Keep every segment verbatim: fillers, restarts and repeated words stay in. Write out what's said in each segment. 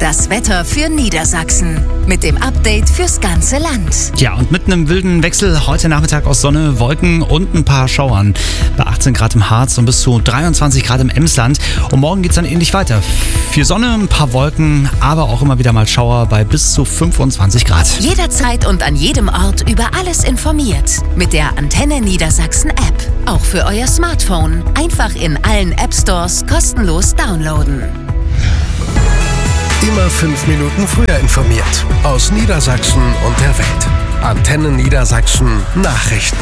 Das Wetter für Niedersachsen mit dem Update fürs ganze Land. Ja, und mitten im wilden Wechsel heute Nachmittag aus Sonne, Wolken und ein paar Schauern. Bei achtzehn Grad im Harz und bis zu dreiundzwanzig Grad im Emsland. Und morgen geht's dann ähnlich weiter. Viel Sonne, ein paar Wolken, aber auch immer wieder mal Schauer bei bis zu fünfundzwanzig Grad. Jederzeit und an jedem Ort über alles informiert. Mit der Antenne Niedersachsen App. Auch für euer Smartphone. Einfach in allen App Stores kostenlos downloaden. Immer fünf Minuten früher informiert. Aus Niedersachsen und der Welt. Antenne Niedersachsen Nachrichten.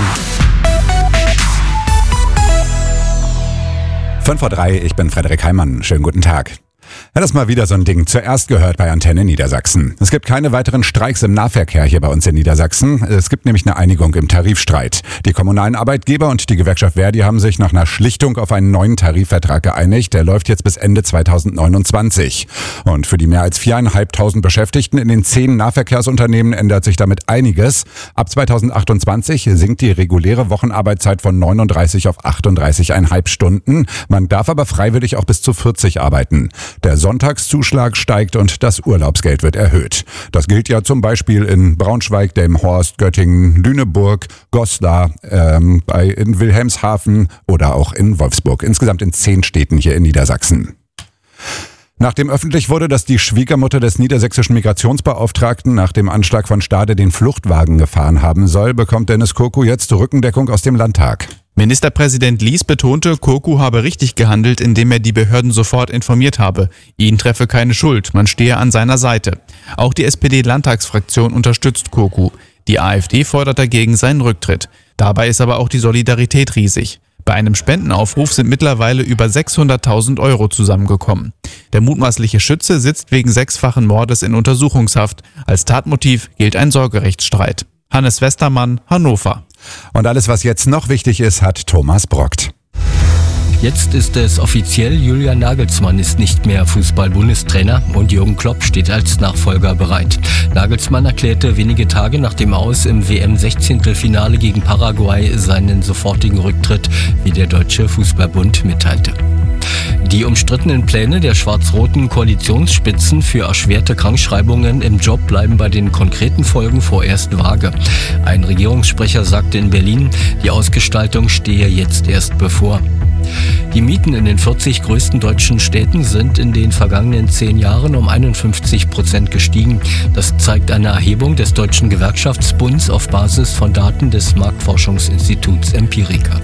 fünf vor drei, ich bin Frederik Heimann. Schönen guten Tag. Ja, das ist mal wieder so ein Ding. Zuerst gehört bei Antenne Niedersachsen. Es gibt keine weiteren Streiks im Nahverkehr hier bei uns in Niedersachsen. Es gibt nämlich eine Einigung im Tarifstreit. Die kommunalen Arbeitgeber und die Gewerkschaft Verdi haben sich nach einer Schlichtung auf einen neuen Tarifvertrag geeinigt. Der läuft jetzt bis Ende zweitausendneunundzwanzig. Und für die mehr als viertausendfünfhundert Beschäftigten in den zehn Nahverkehrsunternehmen ändert sich damit einiges. Ab zweitausendachtundzwanzig sinkt die reguläre Wochenarbeitszeit von neununddreißig auf achtunddreißig Komma fünf Stunden. Man darf aber freiwillig auch bis zu vierzig arbeiten. Der Sonntagszuschlag steigt und das Urlaubsgeld wird erhöht. Das gilt ja zum Beispiel in Braunschweig, Delmenhorst, Göttingen, Lüneburg, Goslar, ähm, bei, in Wilhelmshaven oder auch in Wolfsburg. Insgesamt in zehn Städten hier in Niedersachsen. Nachdem öffentlich wurde, dass die Schwiegermutter des niedersächsischen Migrationsbeauftragten nach dem Anschlag von Stade den Fluchtwagen gefahren haben soll, bekommt Dennis Kurku jetzt Rückendeckung aus dem Landtag. Ministerpräsident Lies betonte, Kurku habe richtig gehandelt, indem er die Behörden sofort informiert habe. Ihn treffe keine Schuld, man stehe an seiner Seite. Auch die S P D-Landtagsfraktion unterstützt Kurku. Die AfD fordert dagegen seinen Rücktritt. Dabei ist aber auch die Solidarität riesig. Bei einem Spendenaufruf sind mittlerweile über sechshunderttausend Euro zusammengekommen. Der mutmaßliche Schütze sitzt wegen sechsfachen Mordes in Untersuchungshaft. Als Tatmotiv gilt ein Sorgerechtsstreit. Hannes Westermann, Hannover. Und alles, was jetzt noch wichtig ist, hat Thomas Brockt. Jetzt ist es offiziell, Julian Nagelsmann ist nicht mehr Fußball-Bundestrainer und Jürgen Klopp steht als Nachfolger bereit. Nagelsmann erklärte wenige Tage nach dem Aus im W M-Sechzehntelfinale gegen Paraguay seinen sofortigen Rücktritt, wie der Deutsche Fußballbund mitteilte. Die umstrittenen Pläne der schwarz-roten Koalitionsspitzen für erschwerte Krankschreibungen im Job bleiben bei den konkreten Folgen vorerst vage. Ein Regierungssprecher sagte in Berlin, die Ausgestaltung stehe jetzt erst bevor. Die Mieten in den vierzig größten deutschen Städten sind in den vergangenen zehn Jahren um einundfünfzig Prozent gestiegen. Das zeigt eine Erhebung des Deutschen Gewerkschaftsbunds auf Basis von Daten des Marktforschungsinstituts Empirica.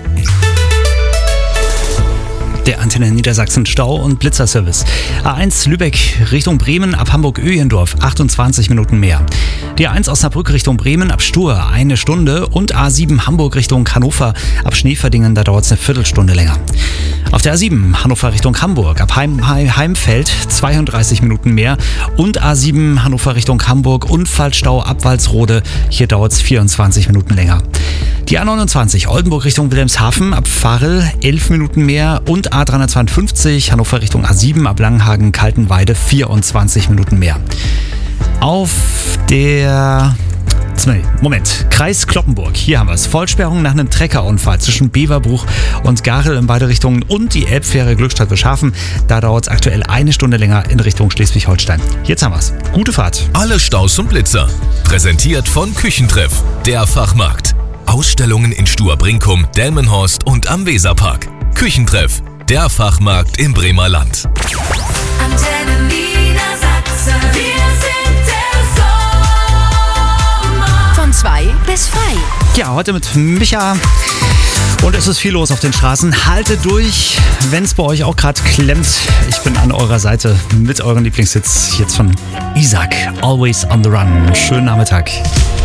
Der Antenne Niedersachsen Stau- und Blitzerservice. A eins Lübeck Richtung Bremen ab Hamburg-Öhlendorf achtundzwanzig Minuten mehr. Die A eins Osnabrück Richtung Bremen ab Stur eine Stunde und A sieben Hamburg Richtung Hannover ab Schneeverdingen, da dauert es eine Viertelstunde länger. Auf der A sieben Hannover Richtung Hamburg ab Heim, Heimfeld zweiunddreißig Minuten mehr und A sieben Hannover Richtung Hamburg Unfallstau ab Walsrode, hier dauert es vierundzwanzig Minuten länger. Die A neunundzwanzig Oldenburg Richtung Wilhelmshaven ab Varel elf Minuten mehr und A dreihundertzweiundfünfzig Hannover Richtung A sieben ab Langenhagen-Kaltenweide vierundzwanzig Minuten mehr. Auf der... Moment, Kreis Cloppenburg, hier haben wir es. Vollsperrung nach einem Treckerunfall zwischen Beverbruch und Garel in beide Richtungen und die Elbfähre Glückstadt-Wischhafen. Da dauert es aktuell eine Stunde länger in Richtung Schleswig-Holstein. Jetzt haben wir es. Gute Fahrt. Alle Staus und Blitzer. Präsentiert von Küchentreff, der Fachmarkt. Ausstellungen in Stur-Brinkum, Delmenhorst und am Weserpark. Küchentreff, der Fachmarkt im Bremer Land. Antenne Niedersachsen. Wir sind der Sommer. Von zwei bis frei. Ja, heute mit Micha. Und es ist viel los auf den Straßen. Haltet durch, wenn es bei euch auch gerade klemmt. Ich bin an eurer Seite mit euren Lieblingshits jetzt von Isaac. Always on the Run. Schönen Nachmittag.